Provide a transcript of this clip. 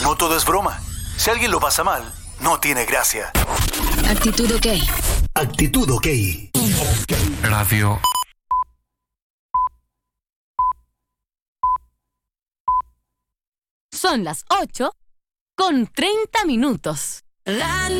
No todo es broma. Si alguien lo pasa mal, no tiene gracia. Actitud OK. Actitud OK. Radio. Son las 8:30.